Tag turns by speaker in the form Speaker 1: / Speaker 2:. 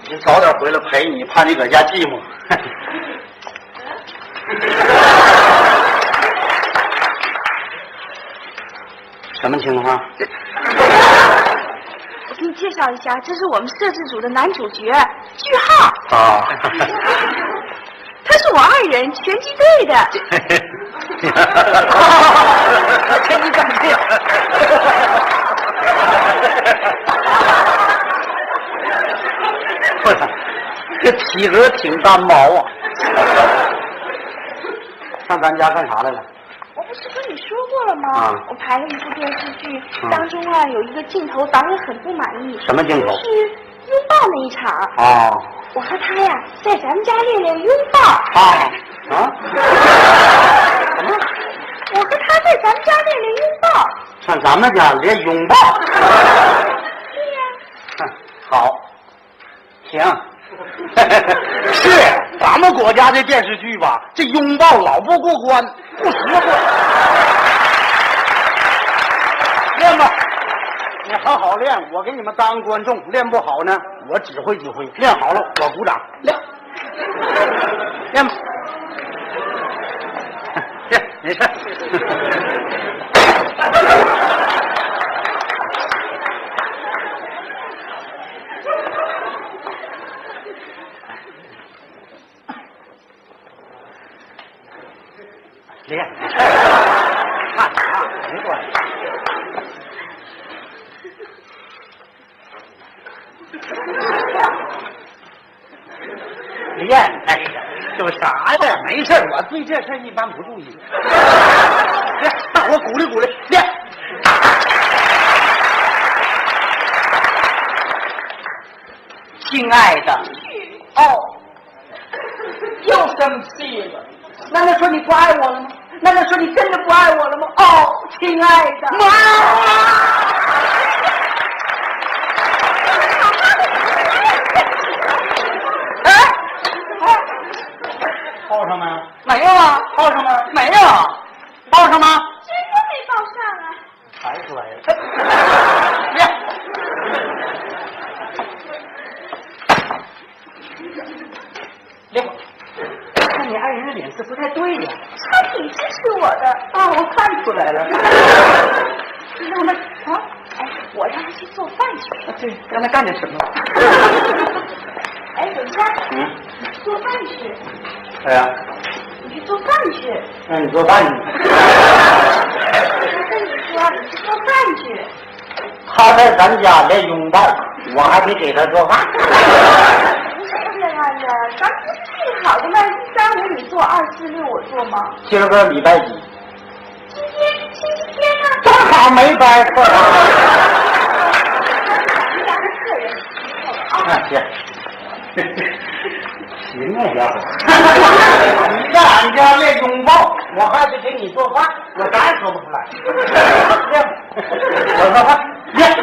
Speaker 1: 你早点回来陪你，怕你搁家寂寞。什么情况？
Speaker 2: 我给你介绍一下，这是我们摄制组的男主角句号。
Speaker 1: 啊，
Speaker 2: 他是我爱人，拳击队的。
Speaker 1: 拳击战队。不是，这体格挺单薄啊。上咱家干啥来了？
Speaker 2: 我不是跟你说过了吗？
Speaker 1: 啊，
Speaker 2: 我拍了一部电视剧，当中啊有一个镜头，导演很不满意。
Speaker 1: 什么镜头？
Speaker 2: 就是拥抱那一场。
Speaker 1: 哦。
Speaker 2: 我和他呀，在咱们家练练拥抱。
Speaker 1: 啊？什么？
Speaker 2: 我和他在咱们家练练拥抱。
Speaker 1: 上咱们家练拥抱？
Speaker 2: 对呀。
Speaker 1: 好，行。是咱们国家的电视剧吧，这拥抱老不过关，不习惯。练吧，你好好练，我给你们当观众。练不好呢，我指挥指挥；练好了，我鼓掌。练吧，练，没事。练，看啥没关系。练，哎呀，有啥呀？没事，我对这事一般不注意。练，大伙鼓励鼓励，练。亲爱的，哦，又生气了。难道说你不爱我了吗？难道说你真的不爱我了吗？哦，亲爱的，妈！抱上没？没有啊。抱上没？没有。抱上吗？
Speaker 2: 真的没抱上啊。
Speaker 1: 抬出来了。练。练。看你爱人的脸色不太对呀。
Speaker 2: 他挺支持我的。
Speaker 1: 啊，我看出来了。
Speaker 2: 让他啊，哎，我让他去做饭去。
Speaker 1: 啊，对，让他干点什么？
Speaker 2: 哎，等一下。你去做饭去。
Speaker 1: 哎呀。
Speaker 2: 你去做饭去。
Speaker 1: 让你做饭去。
Speaker 2: 我跟你说，你去做饭去。
Speaker 1: 他在咱家练拥抱，我还得给他做饭。
Speaker 2: 不是这样的，咱不是定好的吗？1、3、5你做，2、4、6我做吗？
Speaker 1: 今儿个礼拜几？
Speaker 2: 今天星期天呢。
Speaker 1: 正好没班课啊。啊，行。行啊，家伙！你在俺家练拥抱，我还得给你做饭，我啥也说不出来。练，我做饭，练。